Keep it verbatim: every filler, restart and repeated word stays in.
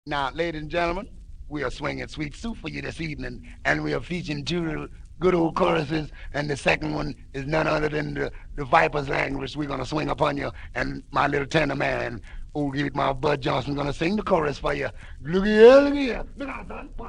Now, ladies and gentlemen, we are swinging Sweet Soup for you this evening, and we are featuring two good old choruses, and the second one is none other than the, the Viper's language. We're going to swing upon you, and my little tenor man, old Great Mouth Bud Johnson, going to sing the chorus for you. Look here, look here. Look out, son.